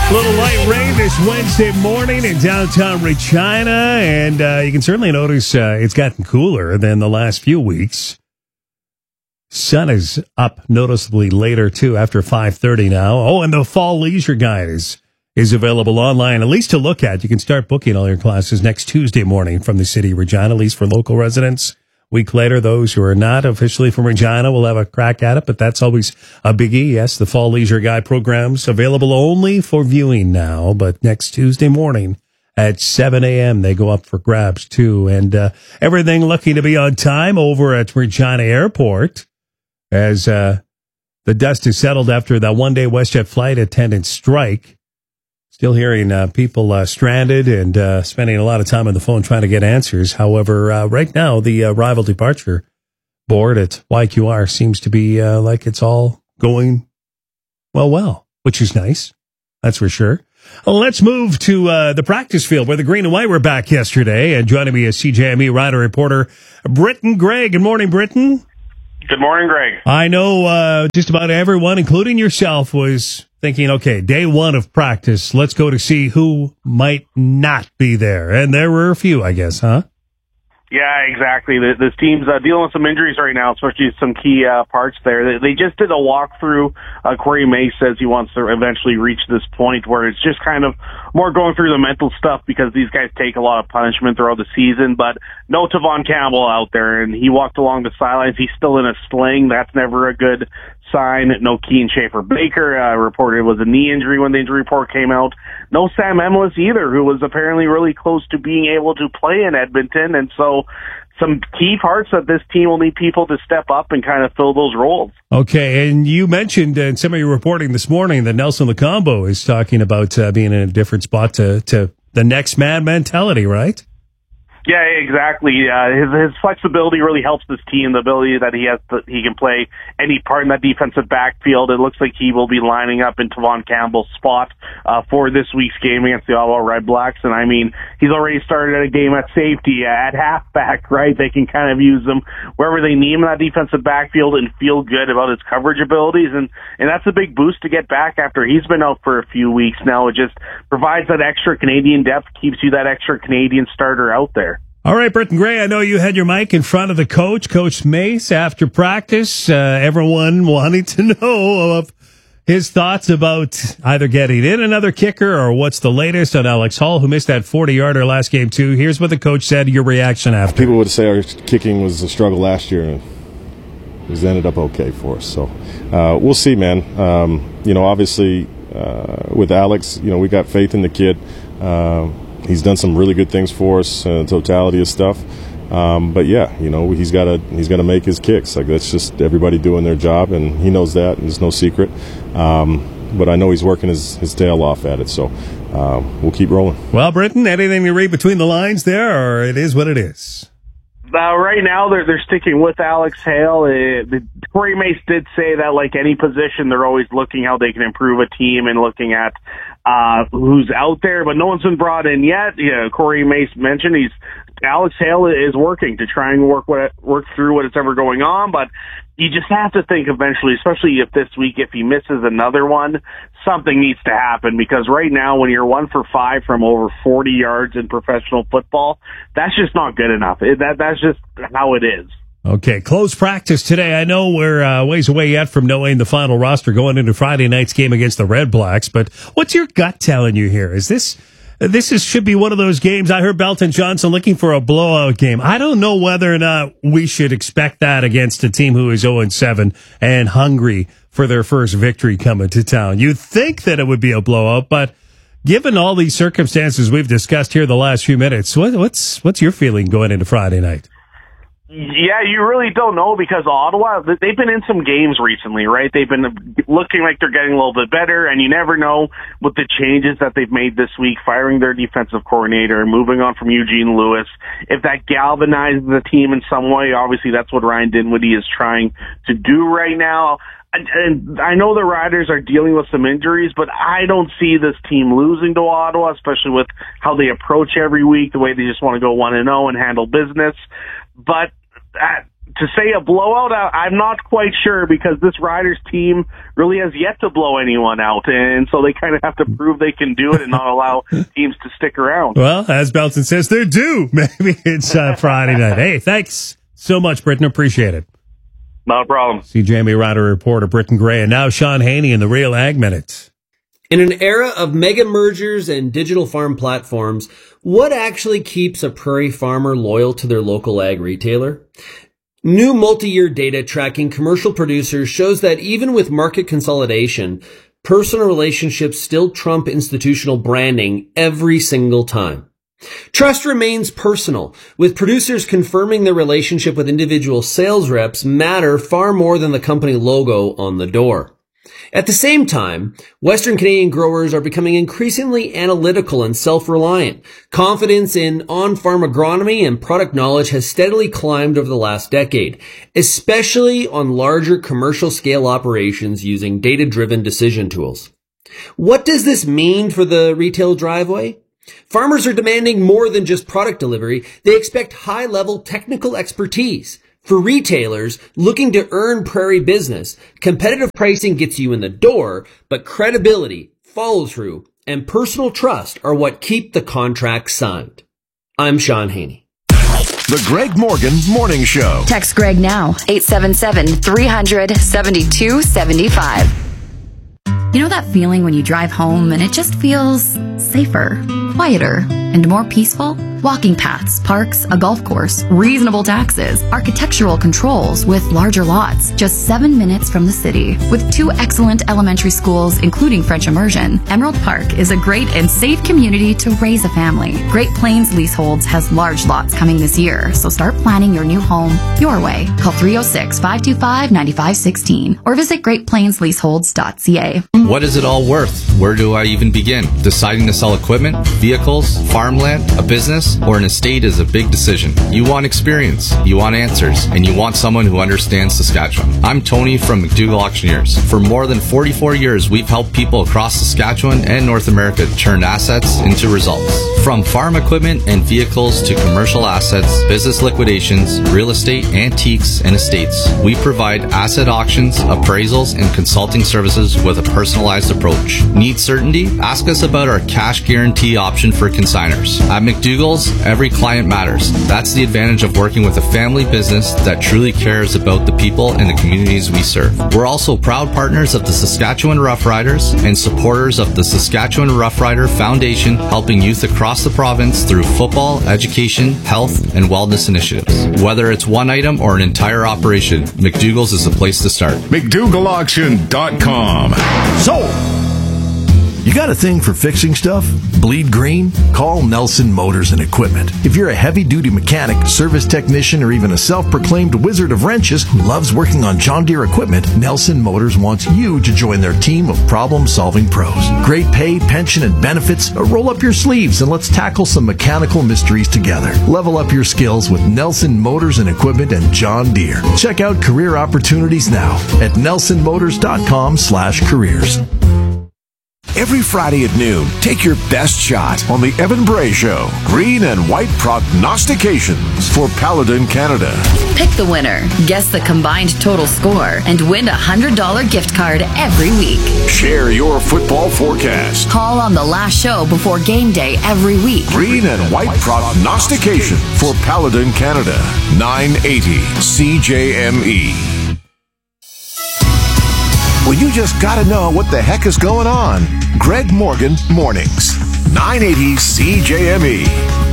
A little light rain this Wednesday morning in downtown Regina, and you can certainly notice it's gotten cooler than the last few weeks. Sun is up noticeably later, too, after 5:30 now. Oh, and the Fall Leisure Guide is available online, at least to look at. You can start booking all your classes next Tuesday morning from the city of Regina, at least for local residents. Week later, those who are not officially from Regina will have a crack at it, but that's always a biggie. Yes, the Fall Leisure Guide program's available only for viewing now, but next Tuesday morning at 7 a.m. they go up for grabs, too. And everything looking to be on time over at Regina Airport as the dust is settled after that one-day WestJet flight attendant strike. Still hearing people stranded and spending a lot of time on the phone trying to get answers. However, right now, the arrival departure board at YQR seems to be like it's all going well, which is nice. That's for sure. Let's move to the practice field where the green and white were back yesterday. And joining me is CJME Rider reporter Britton Gray. Good morning, Britton. Good morning, Greg. I know just about everyone, including yourself, was thinking, okay, day one of practice, let's go to see who might not be there. And there were a few, I guess, huh? Yeah, exactly. This team's dealing with some injuries right now, especially some key parts there. They just did a walkthrough. Corey May says he wants to eventually reach this point where it's just kind of more going through the mental stuff because these guys take a lot of punishment throughout the season. But no Tavon Campbell out there, and he walked along the sidelines. He's still in a sling. That's never a good sign. No Keane Schaefer-Baker reported it was a knee injury when the injury report came out. No Sam Emlis either, who was apparently really close to being able to play in Edmonton. And so some key parts that this team will need people to step up and kind of fill those roles. Okay, and you mentioned in some of your reporting this morning that Nelson Lacombo is talking about being in a different spot to the next man mentality, right? Yeah, exactly. His flexibility really helps this team. The ability that he has, he can play any part in that defensive backfield. It looks like he will be lining up in Tavon Campbell's spot for this week's game against the Ottawa Redblacks. And I mean, he's already started a game at safety, at halfback, right? They can kind of use him wherever they need him in that defensive backfield and feel good about his coverage abilities. And that's a big boost to get back after he's been out for a few weeks now. It just provides that extra Canadian depth, keeps you that extra Canadian starter out there. All right, Britton Gray, I know you had your mic in front of the coach, Coach Mace, after practice. Everyone wanting to know of his thoughts about either getting in another kicker or what's the latest on Alex Hall, who missed that 40-yarder last game, too. Here's what the coach said, your reaction after. People would say our kicking was a struggle last year, and it's ended up okay for us. So we'll see, man. Obviously, with Alex, we got faith in the kid. He's done some really good things for us, totality of stuff. But yeah, he's got to make his kicks. Like, that's just everybody doing their job, and he knows that. And it's no secret. But I know he's working his tail off at it. So we'll keep rolling. Well, Britton, anything to read between the lines there, or it is what it is? Right now, they're sticking with Alex Hale. Corey Mace did say that, like any position, they're always looking how they can improve a team and looking at who's out there, but no one's been brought in yet. Corey Mace mentioned Alex Hale is working to try and work through what is ever going on, but you just have to think eventually, especially if this week, if he misses another one, something needs to happen, because right now when you're 1 for 5 from over 40 yards in professional football, that's just not good enough. That's just how it is. Okay, close practice today. I know we're ways away yet from knowing the final roster going into Friday night's game against the Red Blacks, but what's your gut telling you here? Is this should be one of those games? I heard Belton Johnson looking for a blowout game. I don't know whether or not we should expect that against a team who is 0-7 and hungry for their first victory coming to town. You'd think that it would be a blowout, but given all these circumstances we've discussed here the last few minutes, what's your feeling going into Friday night? Yeah, you really don't know, because Ottawa, they've been in some games recently, right? They've been looking like they're getting a little bit better, and you never know with the changes that they've made this week, firing their defensive coordinator and moving on from Eugene Lewis. If that galvanizes the team in some way, obviously that's what Ryan Dinwiddie is trying to do right now. And I know the Riders are dealing with some injuries, but I don't see this team losing to Ottawa, especially with how they approach every week, the way they just want to go 1-0 and handle business. But to say a blowout, I'm not quite sure, because this Riders team really has yet to blow anyone out, and so they kind of have to prove they can do it and not allow teams to stick around. Well, as Belton says, they're due. Maybe it's Friday night. Hey, thanks so much, Britton. Appreciate it. Not a problem. See Jamie Ryder reporter Britton Gray, and now Sean Haney in the Real Ag Minute. In an era of mega mergers and digital farm platforms, what actually keeps a prairie farmer loyal to their local ag retailer? New multi-year data tracking commercial producers shows that even with market consolidation, personal relationships still trump institutional branding every single time. Trust remains personal, with producers confirming their relationship with individual sales reps matter far more than the company logo on the door. At the same time, Western Canadian growers are becoming increasingly analytical and self-reliant. Confidence in on-farm agronomy and product knowledge has steadily climbed over the last decade, especially on larger commercial-scale operations using data-driven decision tools. What does this mean for the retail driveway? Farmers are demanding more than just product delivery. They expect high-level technical expertise. For retailers looking to earn prairie business, competitive pricing gets you in the door, but credibility, follow-through, and personal trust are what keep the contract signed. I'm Sean Haney. The Greg Morgan Morning Show. Text Greg now, 877-300-7275. You know that feeling when you drive home and it just feels safer, quieter, and more peaceful? Walking paths, parks, a golf course, reasonable taxes, architectural controls with larger lots, just 7 minutes from the city. With 2 excellent elementary schools, including French immersion, Emerald Park is a great and safe community to raise a family. Great Plains Leaseholds has large lots coming this year, so start planning your new home your way. Call 306-525-9516 or visit greatplainsleaseholds.ca. What is it all worth? Where do I even begin? Deciding to sell equipment, vehicles, farmland, a business, or an estate is a big decision. You want experience, you want answers, and you want someone who understands Saskatchewan. I'm Tony from McDougall Auctioneers. For more than 44 years, we've helped people across Saskatchewan and North America turn assets into results. From farm equipment and vehicles to commercial assets, business liquidations, real estate, antiques, and estates, we provide asset auctions, appraisals, and consulting services with a personalized approach. Need certainty? Ask us about our cash guarantee option for consigners. At McDougall's, every client matters. That's the advantage of working with a family business that truly cares about the people and the communities we serve. We're also proud partners of the Saskatchewan Roughriders and supporters of the Saskatchewan Roughrider Foundation, helping youth across the province through football, education, health, and wellness initiatives. Whether it's one item or an entire operation, McDougall's is the place to start. McDougallAuction.com. Sold! You got a thing for fixing stuff? Bleed green? Call Nelson Motors and Equipment. If you're a heavy-duty mechanic, service technician, or even a self-proclaimed wizard of wrenches who loves working on John Deere equipment, Nelson Motors wants you to join their team of problem-solving pros. Great pay, pension, and benefits? Roll up your sleeves and let's tackle some mechanical mysteries together. Level up your skills with Nelson Motors and Equipment and John Deere. Check out career opportunities now at nelsonmotors.com/careers. Every Friday at noon, take your best shot on the Evan Bray Show. Green and white prognostications for Paladin Canada. Pick the winner, guess the combined total score, and win a $100 gift card every week. Share your football forecast. Call on the last show before game day every week. Green and white prognostication for Paladin Canada. 980 CJME. Well, you just gotta know what the heck is going on. Greg Morgan Mornings. 980 CJME.